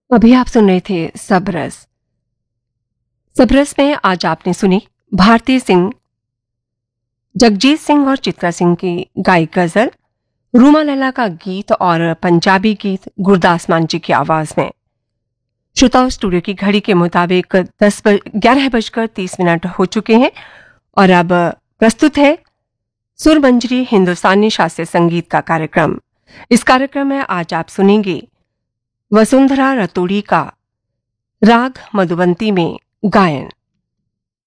अभी आप सुन रहे थे सबरस। सबरस में आज आपने सुनी भारती सिंह, जगजीत सिंह और चित्रा सिंह की गाई गजल, रूमा लैला का गीत और पंजाबी गीत गुरदास मान जी की आवाज में। श्रोताओं, स्टूडियो की घड़ी के मुताबिक 11:30 हो चुके हैं और अब प्रस्तुत है सुरमंजरी हिंदुस्तानी शास्त्रीय संगीत का कार्यक्रम। इस कार्यक्रम में आज आप सुनेंगे वसुंधरा रतोड़ी का राग मधुबंती में गायन।